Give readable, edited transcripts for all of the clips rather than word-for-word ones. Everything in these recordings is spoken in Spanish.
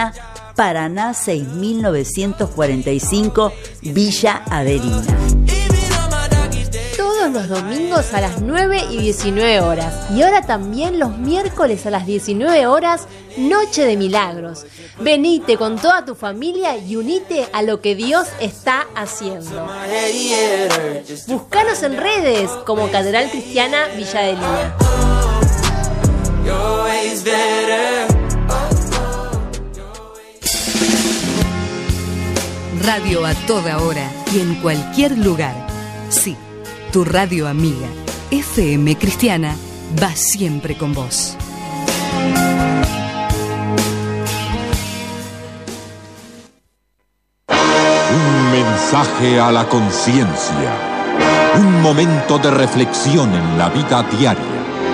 Cristiana, Paraná 6945, Villa Averina. Todos los domingos a las 9 y 19 horas. Y ahora también los miércoles a las 19 horas, Noche de Milagros. Venite con toda tu familia y unite a lo que Dios está haciendo. Búscanos en redes como Catedral Cristiana Villa Adelina. Radio a toda hora y en cualquier lugar. Sí, tu radio amiga, FM Cristiana, va siempre con vos. Un mensaje a la conciencia. Un momento de reflexión en la vida diaria.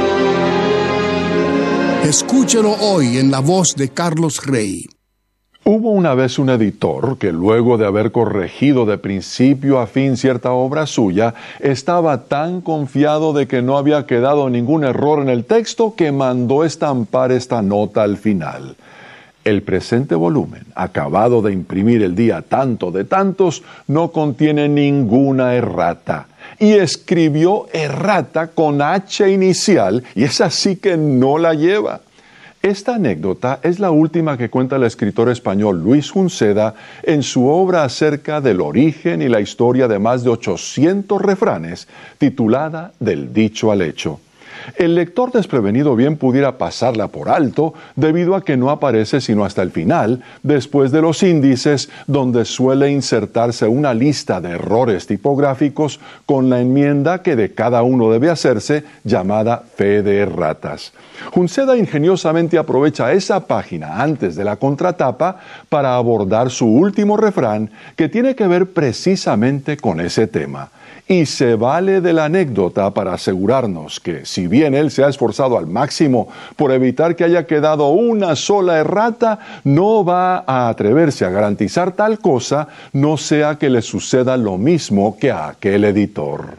Escúchelo hoy en la voz de Carlos Rey. Hubo una vez un editor que, luego de haber corregido de principio a fin cierta obra suya, estaba tan confiado de que no había quedado ningún error en el texto que mandó estampar esta nota al final. El presente volumen, acabado de imprimir el día tanto de tantos, no contiene ninguna errata. Y escribió errata con H inicial, y es así que no la lleva. Esta anécdota es la última que cuenta el escritor español Luis Junceda en su obra acerca del origen y la historia de más de 800 refranes, titulada Del dicho al hecho. El lector desprevenido bien pudiera pasarla por alto debido a que no aparece sino hasta el final, después de los índices, donde suele insertarse una lista de errores tipográficos con la enmienda que de cada uno debe hacerse, llamada fe de erratas. Junceda ingeniosamente aprovecha esa página antes de la contratapa para abordar su último refrán, que tiene que ver precisamente con ese tema. Y se vale de la anécdota para asegurarnos que, si bien él se ha esforzado al máximo por evitar que haya quedado una sola errata, no va a atreverse a garantizar tal cosa, no sea que le suceda lo mismo que a aquel editor.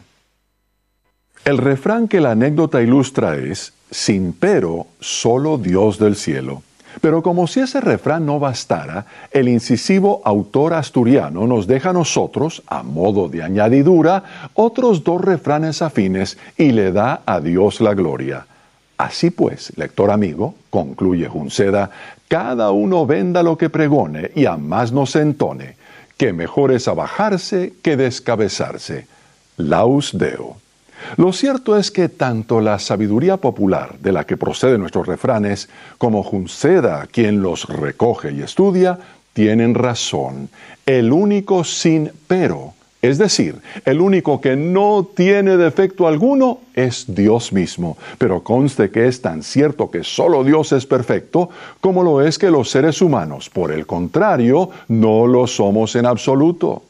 El refrán que la anécdota ilustra es: sin pero, solo Dios del cielo. Pero como si ese refrán no bastara, el incisivo autor asturiano nos deja a nosotros, a modo de añadidura, otros 2 refranes afines y le da a Dios la gloria. Así pues, lector amigo, concluye Junceda, cada uno venda lo que pregone y a más no se entone, que mejor es abajarse que descabezarse. Laus Deo. Lo cierto es que tanto la sabiduría popular de la que proceden nuestros refranes, como Junceda, quien los recoge y estudia, tienen razón. El único sin pero, es decir, el único que no tiene defecto alguno, es Dios mismo. Pero conste que es tan cierto que solo Dios es perfecto, como lo es que los seres humanos, por el contrario, no lo somos en absoluto.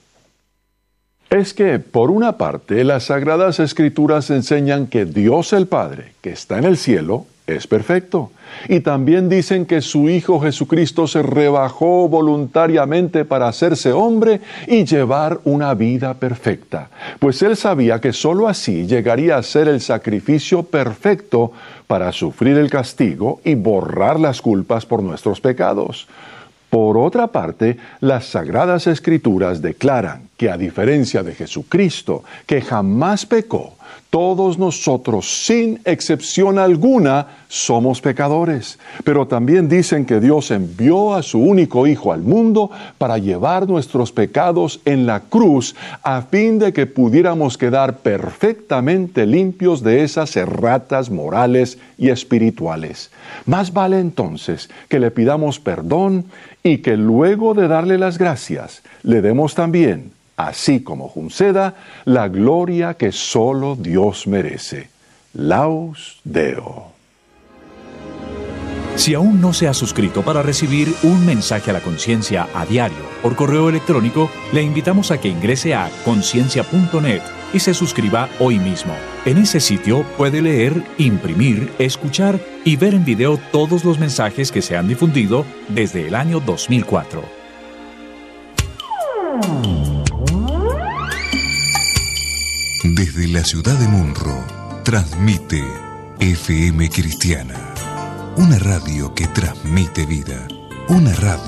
Es que, por una parte, las Sagradas Escrituras enseñan que Dios el Padre, que está en el cielo, es perfecto. Y también dicen que su Hijo Jesucristo se rebajó voluntariamente para hacerse hombre y llevar una vida perfecta. Pues Él sabía que sólo así llegaría a ser el sacrificio perfecto para sufrir el castigo y borrar las culpas por nuestros pecados. Por otra parte, las Sagradas Escrituras declaran que, a diferencia de Jesucristo, que jamás pecó, todos nosotros, sin excepción alguna, somos pecadores. Pero también dicen que Dios envió a su único Hijo al mundo para llevar nuestros pecados en la cruz, a fin de que pudiéramos quedar perfectamente limpios de esas erratas morales y espirituales. Más vale entonces que le pidamos perdón y que luego de darle las gracias, le demos también, así como Junceda, la gloria que solo Dios merece. Laus Deo. Si aún no se ha suscrito para recibir un mensaje a la conciencia a diario por correo electrónico, le invitamos a que ingrese a conciencia.net y se suscriba hoy mismo. En ese sitio puede leer, imprimir, escuchar y ver en video todos los mensajes que se han difundido desde el año 2004. Desde la ciudad de Munro, transmite FM Cristiana, una radio que transmite vida, una radio